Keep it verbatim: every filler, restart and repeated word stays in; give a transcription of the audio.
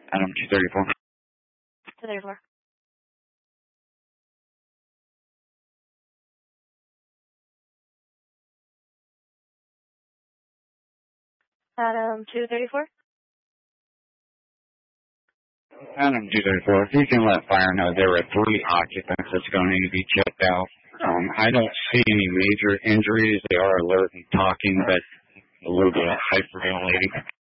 Adam two thirty-four. two thirty-four. Adam two thirty-four. Adam two thirty-four. If you can let fire know there were three occupants that's going to need to be checked out. Um, I don't see any major injuries. They are alert and talking, but a little bit of hyperventilating.